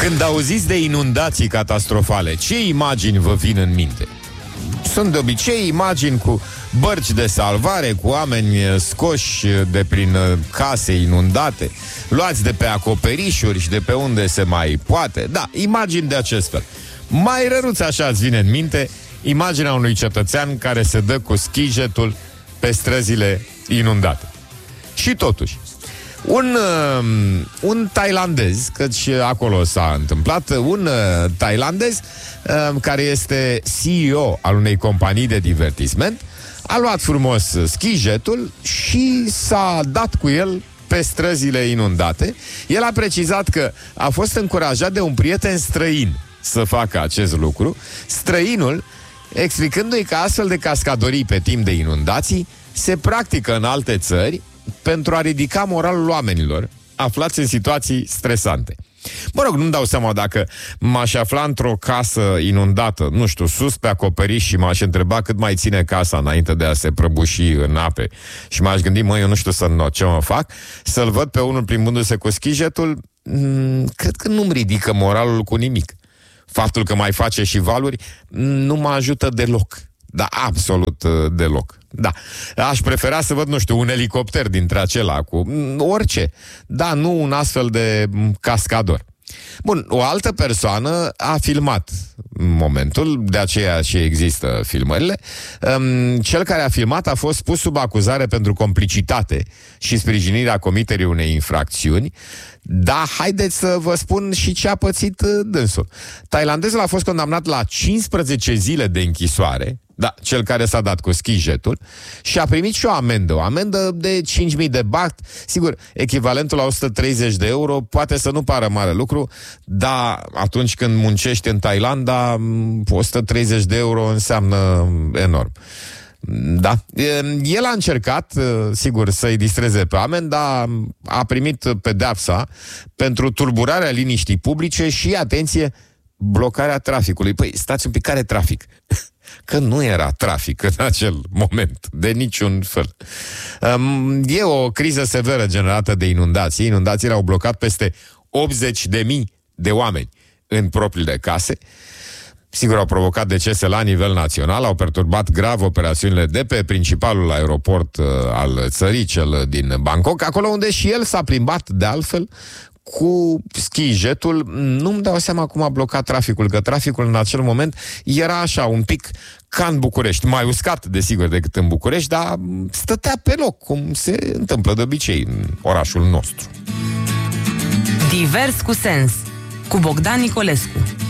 Când auziți de inundații catastrofale, ce imagini vă vin în minte? Sunt de obicei imagini cu bărci de salvare, cu oameni scoși de prin case inundate, luați de pe acoperișuri și de pe unde se mai poate. Da, imagini de acest fel. Mai răruț așa îți vine în minte imaginea unui cetățean care se dă cu schijetul pe străzile inundate. Și totuși, un tailandez, căci acolo s-a întâmplat, un tailandez care este CEO al unei companii de divertisment, a luat frumos schijetul și s-a dat cu el pe străzile inundate. El a precizat că a fost încurajat de un prieten străin să facă acest lucru, străinul explicându-i că astfel de cascadorii pe timp de inundații se practică în alte țări pentru a ridica moralul oamenilor aflați în situații stresante. Mă rog, nu-mi dau seama dacă m-aș afla într-o casă inundată, nu știu, sus pe acoperiș și m-aș întreba cât mai ține casa înainte de a se prăbuși în ape și m-aș gândi, eu nu știu ce mă fac, să-l văd pe unul plimbându-se cu schijetul, cred că nu-mi ridică moralul cu nimic. Faptul că mai face și valuri nu mă ajută deloc. Da, absolut deloc. Da, aș prefera să văd, nu știu, un elicopter dintre acela cu orice. Da, nu un astfel de cascador. Bun, o altă persoană a filmat momentul, de aceea și există filmările. Cel care a filmat a fost pus sub acuzare pentru complicitate și sprijinirea comiterii unei infracțiuni. Da, haideți să vă spun și ce a pățit dânsul. Tailandezul a fost condamnat la 15 zile de închisoare, da, cel care s-a dat cu schijetul, și a primit și o amendă de 5.000 de baht. Sigur, echivalentul la 130 de euro poate să nu pară mare lucru, dar atunci când muncești în Thailanda, 130 de euro înseamnă enorm. Da, el a încercat, sigur, să-i distreze pe oameni, dar a primit pedeapsa pentru tulburarea liniștii publice și, atenție, blocarea traficului. Păi, stați un pic, care trafic? Că nu era trafic în acel moment, de niciun fel. E o criză severă generată de inundații. Inundațiile au blocat peste 80.000 de oameni în propriile case. Sigur, au provocat decese la nivel național, au perturbat grav operațiunile de pe principalul aeroport al țării, cel din Bangkok, acolo unde și el s-a plimbat, de altfel, cu schijetul. Nu-mi dau seama cum a blocat traficul, că traficul în acel moment era așa, un pic ca în București, mai uscat, desigur, decât în București, dar stătea pe loc, cum se întâmplă de obicei în orașul nostru. Divers cu sens, cu Bogdan Nicolescu.